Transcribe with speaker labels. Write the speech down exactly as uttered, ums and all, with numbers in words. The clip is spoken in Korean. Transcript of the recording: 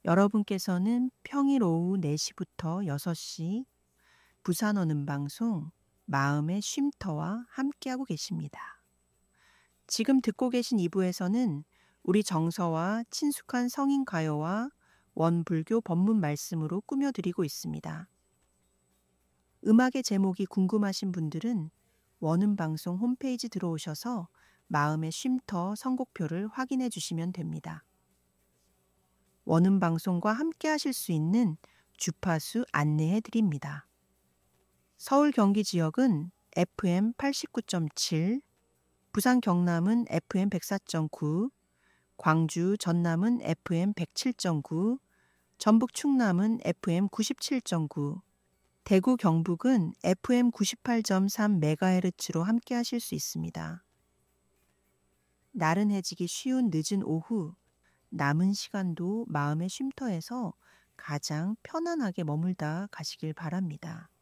Speaker 1: 여러분께서는 평일 오후 네 시부터 여섯 시 부산 어는 방송 마음의 쉼터와 함께하고 계십니다. 지금 듣고 계신 이 부에서는 우리 정서와 친숙한 성인 가요와 원불교 법문 말씀으로 꾸며드리고 있습니다. 음악의 제목이 궁금하신 분들은 원음 방송 홈페이지 들어오셔서 마음의 쉼터 선곡표를 확인해 주시면 됩니다. 원음 방송과 함께 하실 수 있는 주파수 안내해 드립니다. 서울 경기 지역은 에프엠 팔십구 점 칠, 부산 경남은 에프엠 백사 점 구, 광주 전남은 에프엠 백칠 점 구, 전북 충남은 에프엠 구십칠 점 구, 대구 경북은 에프엠 구십팔 점 삼 메가헤르츠로 함께 하실 수 있습니다. 나른해지기 쉬운 늦은 오후, 남은 시간도 마음의 쉼터에서 가장 편안하게 머물다 가시길 바랍니다.